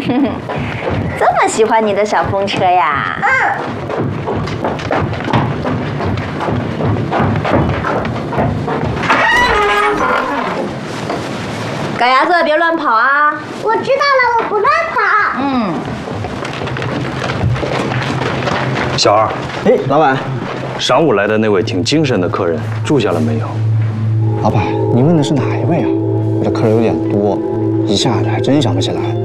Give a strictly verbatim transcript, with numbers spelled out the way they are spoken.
这么喜欢你的小风车呀？嗯。赶鸭子，别乱跑啊！ 我知道了，我不乱跑。 嗯。 小二， 哎，老板， 上午来的那位挺精神的客人住下了没有？ 老板，你问的是哪一位啊？我的客人有点多，一下子还真想不起来。